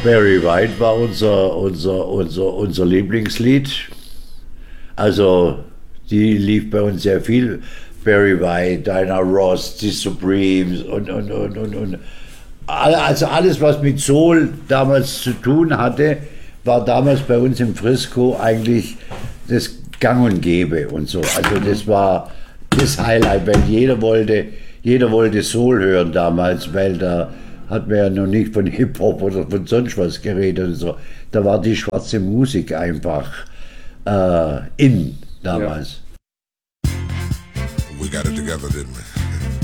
Barry White war unser Lieblingslied. Also, die lief bei uns sehr viel. Barry White, Diana Ross, die Supremes und. Also alles, was mit Soul damals zu tun hatte, war damals bei uns im Frisco eigentlich das Gang und Gäbe und so. Also das war das Highlight, weil jeder wollte Soul hören damals, weil da hat man ja noch nicht von Hip-Hop oder von sonst was geredet und so. Da war die schwarze Musik einfach in damals. We got it together, didn't we?